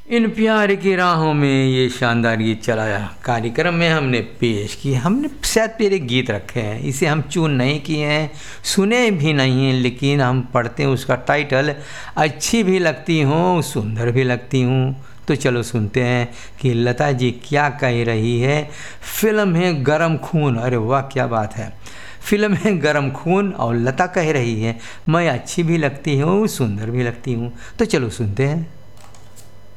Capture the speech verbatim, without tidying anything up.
इन प्यार की राहों में ये शानदार गीत चलाया कार्यक्रम में हमने पेश किया। हमने शायद पहले गीत रखे हैं, इसे हम चून नहीं किए हैं, सुने भी नहीं हैं, लेकिन हम पढ़ते हैं उसका टाइटल, अच्छी भी लगती हूँ सुंदर भी लगती हूँ। तो चलो सुनते हैं कि लता जी क्या कह रही है। फिल्म है गरम खून, अरे वाह क्या बात है। फिल्म है गरम खून और लता कह रही है मैं अच्छी भी लगती हूँ सुंदर भी लगती हूँ। तो चलो सुनते हैं।